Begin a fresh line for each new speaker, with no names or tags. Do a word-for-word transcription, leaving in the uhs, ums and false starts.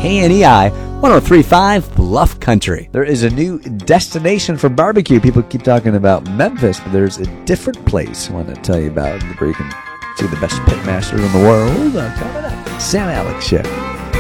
K N E I one oh three point five Bluff Country.
There is a new destination for barbecue. People keep talking about Memphis, but there's a different place I want to tell you about where you can see the best pitmasters in the world. Uh, coming up, Sam Alex Show.